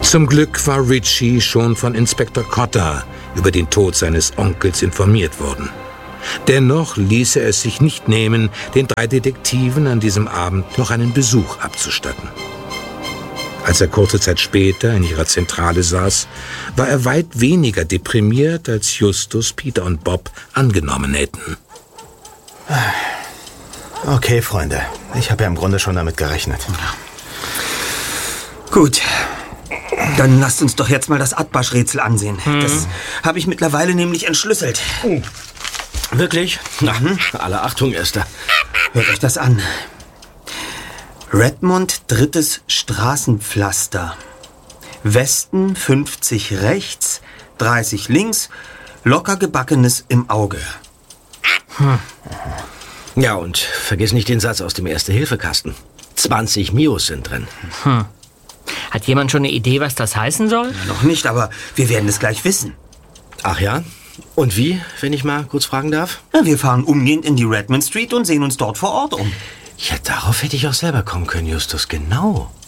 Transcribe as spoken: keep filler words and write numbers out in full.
Zum Glück war Ritchie schon von Inspektor Cotter über den Tod seines Onkels informiert worden. Dennoch ließ er es sich nicht nehmen, den drei Detektiven an diesem Abend noch einen Besuch abzustatten. Als er kurze Zeit später in ihrer Zentrale saß, war er weit weniger deprimiert, als Justus, Peter und Bob angenommen hätten. Okay, Freunde. Ich habe ja im Grunde schon damit gerechnet. Gut. Dann lasst uns doch jetzt mal das Atbasch-Rätsel ansehen. Hm. Das habe ich mittlerweile nämlich entschlüsselt. Oh. Wirklich? Na, hm? Alle Achtung, Esther. Hört euch das an. Redmond drittes Straßenpflaster. Westen fünfzig rechts, dreißig links, locker gebackenes im Auge. Hm. Ja, und vergiss nicht den Satz aus dem Erste-Hilfe-Kasten. zwanzig Mios sind drin. Hm. Hat jemand schon eine Idee, was das heißen soll? Ja, noch nicht, aber wir werden es gleich wissen. Ach ja? Und wie, wenn ich mal kurz fragen darf? Ja, wir fahren umgehend in die Redmond Street und sehen uns dort vor Ort um. Ja, darauf hätte ich auch selber kommen können, Justus, genau.